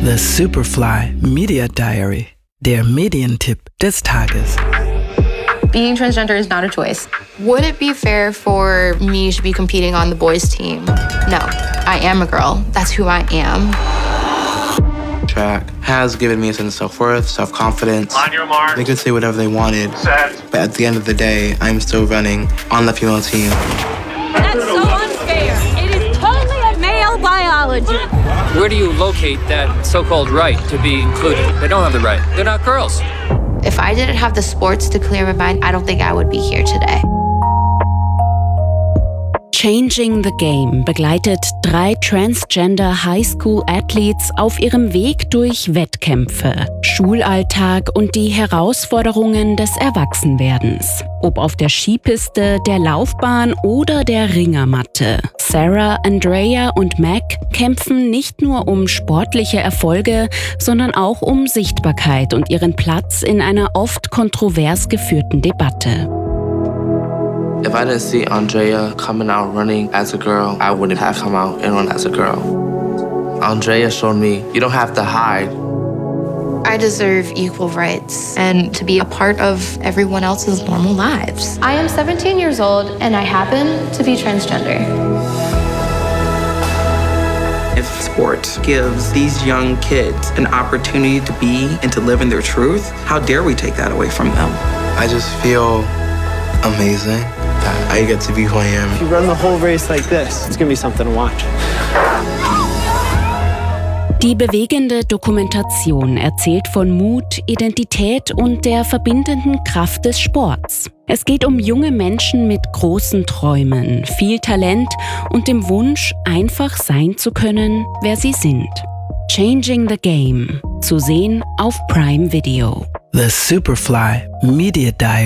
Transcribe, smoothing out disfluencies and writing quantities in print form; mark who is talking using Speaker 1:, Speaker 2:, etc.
Speaker 1: The Superfly Media Diary, der Medientipp des Tages.
Speaker 2: Being transgender is not a choice.
Speaker 3: Would it be fair for me to be competing on the boys' team? No, I am a girl. That's who I am.
Speaker 4: Track has given me a sense of self-worth, self-confidence.
Speaker 5: On your mark.
Speaker 4: They could say whatever they wanted,
Speaker 5: Set.
Speaker 4: but at the end of the day, I'm still running on the female team.
Speaker 6: That's so unfair. It is totally a male biology.
Speaker 7: Where do you locate that so-called right to be included? They don't have the right. They're not girls.
Speaker 3: If I didn't have the sports to clear my mind, I don't think I would be here today.
Speaker 8: Changing the Game begleitet 3 Transgender High School Athletes auf ihrem Weg durch Wettkämpfe, Schulalltag und die Herausforderungen des Erwachsenwerdens. Ob auf der Skipiste, der Laufbahn oder der Ringermatte. Sarah, Andrea und Mac kämpfen nicht nur um sportliche Erfolge, sondern auch um Sichtbarkeit und ihren Platz in einer oft kontrovers geführten Debatte.
Speaker 4: If I didn't see Andrea coming out running as a girl, I wouldn't have come out and run as a girl. Andrea showed me you don't have to hide.
Speaker 3: I deserve equal rights and to be a part of everyone else's normal lives.
Speaker 2: I am 17 years old and I happen to be transgender.
Speaker 9: If sport gives these young kids an opportunity to be and to live in their truth, how dare we take that away from them?
Speaker 4: I just feel amazing that I get to be who I am.
Speaker 10: If you run the whole race like this, it's gonna be something to watch.
Speaker 8: Die bewegende Dokumentation erzählt von Mut, Identität und der verbindenden Kraft des Sports. Es geht um junge Menschen mit großen Träumen, viel Talent und dem Wunsch, einfach sein zu können, wer sie sind. Changing the Game, zu sehen auf Prime Video.
Speaker 1: The Superfly Media Diary.